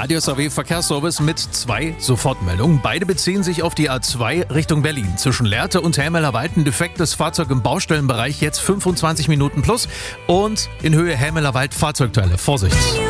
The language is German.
Radius AW Verkehrsservice mit 2 Sofortmeldungen. Beide beziehen sich auf die A2 Richtung Berlin. Zwischen Lehrte und Helmelerwald ein defektes Fahrzeug im Baustellenbereich, jetzt 25 Minuten plus. Und in Höhe Helmelerwald Fahrzeugteile. Vorsicht!